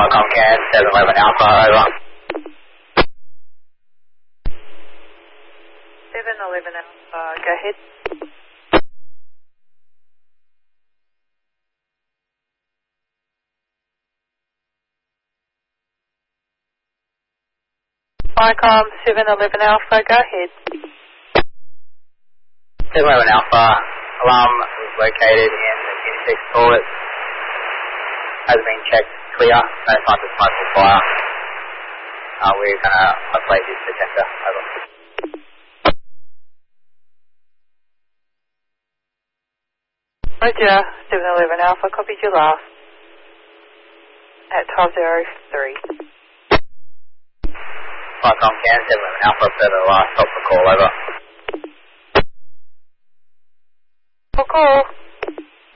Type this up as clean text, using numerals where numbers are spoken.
Viacom Can 711 Alpha, over. 711 Alpha, go ahead. Viacom 711 Alpha, go ahead. 711 Alpha, alarm is located in the unisex toilet. Has been checked clear, no signs of smoke or fire. We're going to isolate this detector, over. Roger, 711 Alpha, copied your last. At 12:03. Viacom Can 711 Alpha, further last stop for call, over. Call.